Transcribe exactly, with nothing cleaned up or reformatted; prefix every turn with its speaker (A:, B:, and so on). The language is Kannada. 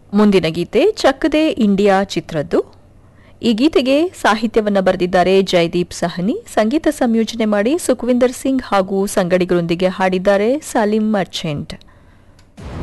A: ಮುಂದಿನ ಗೀತೆ ಚಕ್ಕದೆ ಇಂಡಿಯಾ ಚಿತ್ರದ್ದು. ಈ ಗೀತೆಗೆ ಸಾಹಿತ್ಯವನ್ನು ಬರೆದಿದ್ದಾರೆ ಜಯದೀಪ್ ಸಹನಿ, ಸಂಗೀತ ಸಂಯೋಜನೆ ಮಾಡಿ ಸುಖವಿಂದರ್ ಸಿಂಗ್ ಹಾಗೂ ಸಂಗಡಿಗರೊಂದಿಗೆ ಹಾಡಿದ್ದಾರೆ ಸಲೀಂ ಮರ್ಚೆಂಟ್.